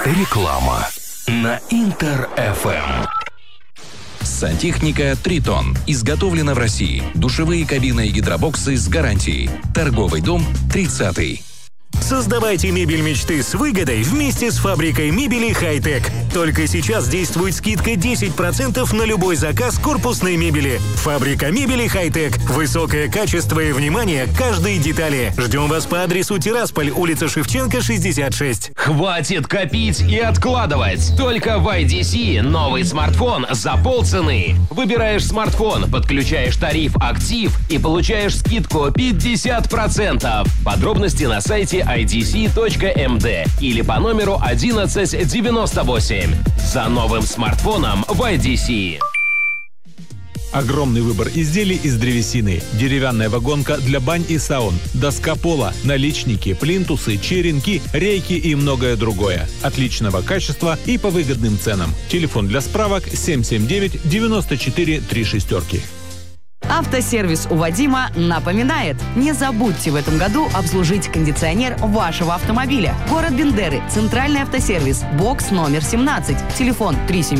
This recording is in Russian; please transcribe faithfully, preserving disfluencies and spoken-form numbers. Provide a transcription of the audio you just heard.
Реклама на Интер эф эм. Сантехника «Тритон». Изготовлена в России. Душевые кабины и гидробоксы с гарантией. Торговый дом тридцатый. Создавайте мебель мечты с выгодой вместе с фабрикой мебели «Хай-Тек». Только сейчас действует скидка десять процентов на любой заказ корпусной мебели. Фабрика мебели «Хай-Тек». Высокое качество и внимание к каждой детали. Ждем вас по адресу Тирасполь, улица Шевченко, шестьдесят шесть. Хватит копить и откладывать. Только в ай ди си новый смартфон за полцены. Выбираешь смартфон, подключаешь тариф «Актив» и получаешь скидку пятьдесят процентов. Подробности на сайте ай ди си точка эм ди или по номеру одиннадцать девяносто восемь. За новым смартфоном в ай ди си. Огромный выбор изделий из древесины. Деревянная вагонка для бань и саун, доска пола, наличники, плинтусы, черенки, рейки и многое другое. Отличного качества и по выгодным ценам. Телефон для справок семь семь девять девяносто четыре три шестерки. Автосервис у Вадима напоминает: не забудьте в этом году обслужить кондиционер вашего автомобиля. Город Бендеры, Центральный автосервис, бокс номер семнадцать, телефон три семь